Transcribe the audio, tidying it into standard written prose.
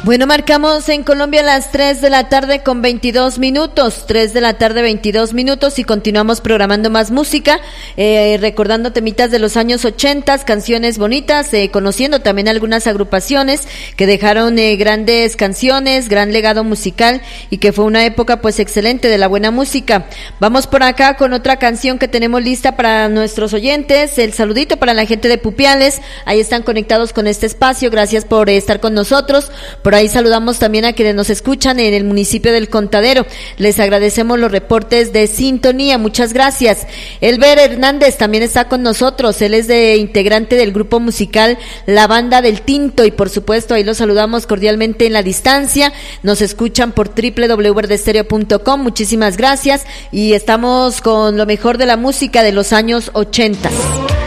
Bueno, marcamos en Colombia las 3 de la tarde con 22 minutos, 3 de la tarde 22 minutos y continuamos programando más música, recordando temitas de los años 80, canciones bonitas, conociendo también algunas agrupaciones que dejaron grandes canciones, gran legado musical y que fue una época pues excelente de la buena música. Vamos por acá con otra canción que tenemos lista para nuestros oyentes, el saludito para la gente de Pupiales, ahí están conectados con este espacio, gracias por estar con nosotros. Por ahí saludamos también a quienes nos escuchan en el municipio del Contadero. Les agradecemos los reportes de sintonía. Muchas gracias. Elber Hernández también está con nosotros. Él es integrante del grupo musical La Banda del Tinto y por supuesto ahí los saludamos cordialmente en la distancia. Nos escuchan por www.verdestereo.com. Muchísimas gracias y estamos con lo mejor de la música de los años 80.